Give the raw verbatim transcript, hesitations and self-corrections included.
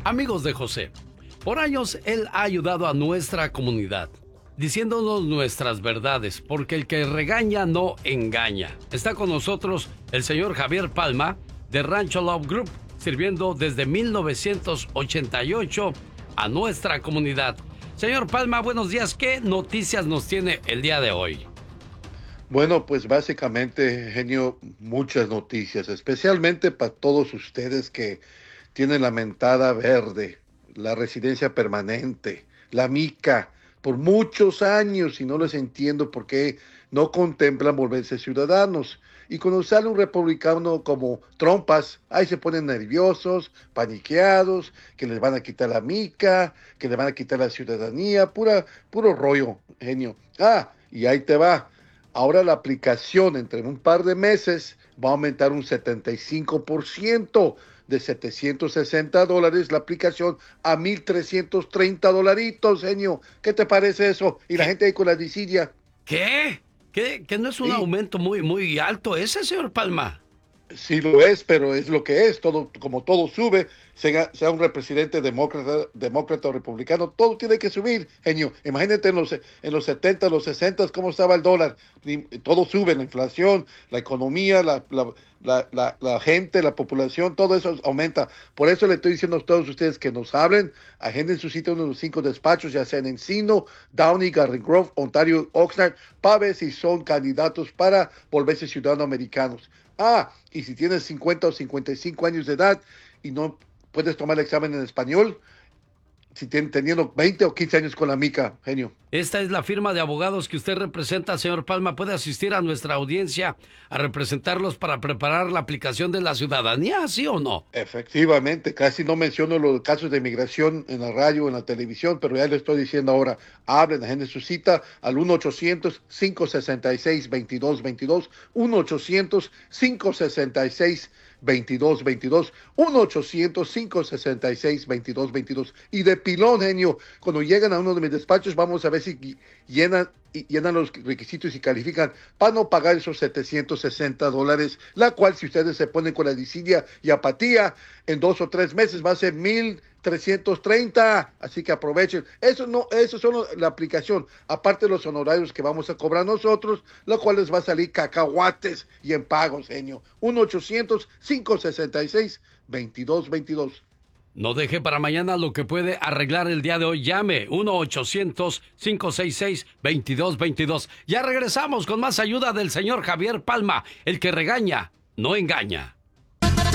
Amigos de José, por años él ha ayudado a nuestra comunidad, diciéndonos nuestras verdades, porque el que regaña no engaña. Está con nosotros el señor Javier Palma, de Rancho Love Group, sirviendo desde mil novecientos ochenta y ocho a nuestra comunidad. Señor Palma, buenos días. ¿Qué noticias nos tiene el día de hoy? Bueno, pues básicamente, genio, muchas noticias, especialmente para todos ustedes que tienen la mentada verde, la residencia permanente, la mica, por muchos años, y no les entiendo por qué no contemplan volverse ciudadanos. Y cuando sale un republicano como Trompas, ahí se ponen nerviosos, paniqueados, que les van a quitar la mica, que les van a quitar la ciudadanía, pura, puro rollo, genio. Ah, y ahí te va. Ahora la aplicación entre un par de meses va a aumentar un setenta y cinco por ciento, de setecientos sesenta dólares la aplicación a mil trescientos treinta dolaritos, genio. ¿Qué te parece eso? Y la ¿Qué? gente ahí con la desidia. ¿Qué? ¿Qué? ¿Que no es un Sí, aumento muy, muy alto ese, señor Palma? sí lo es, pero es lo que es. Todo, como todo sube, sea, sea un representante demócrata, demócrata o republicano, todo tiene que subir, genio. Imagínate en los, en los setenta, los sesenta, cómo estaba el dólar. Ni- Todo sube, la inflación, la economía, la, la, la, la, la gente, la población, todo eso aumenta. Por eso le estoy diciendo a todos ustedes que nos hablen, agenden su cita en uno de los cinco despachos, ya sea en Encino, Downey, Garden Grove, Ontario, Oxnard, para ver si son candidatos para volverse ciudadanos americanos. Ah, y si tienes cincuenta o cincuenta y cinco años de edad y no puedes tomar el examen en español, si tien, teniendo veinte o quince años con la mica, genio. Esta es la firma de abogados que usted representa, señor Palma. ¿Puede asistir a nuestra audiencia a representarlos para preparar la aplicación de la ciudadanía, sí o no? Efectivamente, casi no menciono los casos de migración en la radio, en la televisión, pero ya le estoy diciendo ahora, hablen, agenden su cita al uno ochocientos, cinco sesenta y seis, veintidós veintidós, uno ochocientos, cinco sesenta y seis, veintidós veintidós, uno ochocientos, cinco sesenta y seis, veintidós veintidós. Y de pilón, genio, cuando llegan a uno de mis despachos, vamos a ver si llenan, llenan los requisitos y califican para no pagar esos setecientos sesenta dólares, la cual si ustedes se ponen con la disidia y apatía, en dos o tres meses va a ser mil trescientos treinta, así que aprovechen. Eso no, eso es solo la aplicación, aparte de los honorarios que vamos a cobrar nosotros, lo cual les va a salir cacahuates y en pagos, genio. uno ochocientos, cinco sesenta y seis, veintidós veintidós. No deje para mañana lo que puede arreglar el día de hoy. Llame uno ochocientos, cinco seis seis, veintidós veintidós. Ya regresamos con más ayuda del señor Javier Palma, el que regaña, no engaña.